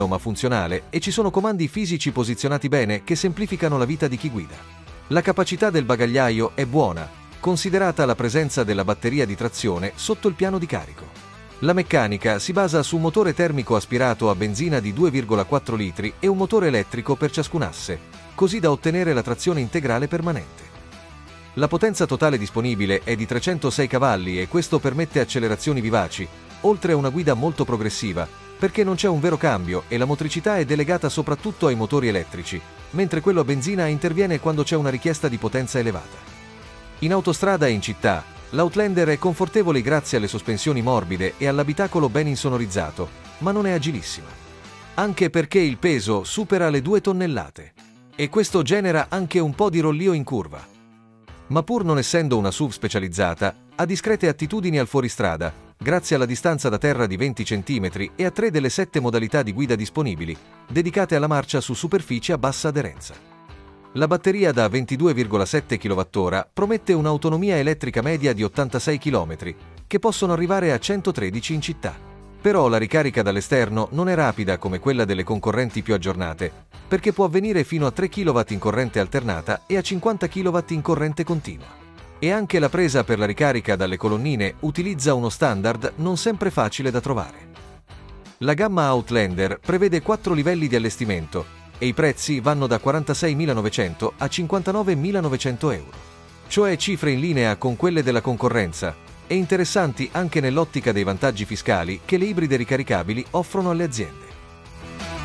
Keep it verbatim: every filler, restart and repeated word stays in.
ma funzionale e ci sono comandi fisici posizionati bene che semplificano la vita di chi guida. La capacità del bagagliaio è buona, considerata la presenza della batteria di trazione sotto il piano di carico. La meccanica si basa su un motore termico aspirato a benzina di due virgola quattro litri e un motore elettrico per ciascun asse, così da ottenere la trazione integrale permanente. La potenza totale disponibile è di trecentosei cavalli e questo permette accelerazioni vivaci, oltre a una guida molto progressiva, perché non c'è un vero cambio e la motricità è delegata soprattutto ai motori elettrici, mentre quello a benzina interviene quando c'è una richiesta di potenza elevata. In autostrada e in città, l'Outlander è confortevole grazie alle sospensioni morbide e all'abitacolo ben insonorizzato, ma non è agilissima. Anche perché il peso supera le due tonnellate. E questo genera anche un po' di rollio in curva. Ma pur non essendo una S U V specializzata, ha discrete attitudini al fuoristrada, grazie alla distanza da terra di venti centimetri e a tre delle sette modalità di guida disponibili, dedicate alla marcia su superfici a bassa aderenza. La batteria da ventidue virgola sette chilowattora promette un'autonomia elettrica media di ottantasei chilometri, che possono arrivare a centotredici in città. Però la ricarica dall'esterno non è rapida come quella delle concorrenti più aggiornate, perché può avvenire fino a tre chilowatt in corrente alternata e a cinquanta chilowatt in corrente continua. E anche la presa per la ricarica dalle colonnine utilizza uno standard non sempre facile da trovare. La gamma Outlander prevede quattro livelli di allestimento e i prezzi vanno da quarantaseimilanovecento a cinquantanovemilanovecento euro, cioè cifre in linea con quelle della concorrenza e interessanti anche nell'ottica dei vantaggi fiscali che le ibride ricaricabili offrono alle aziende.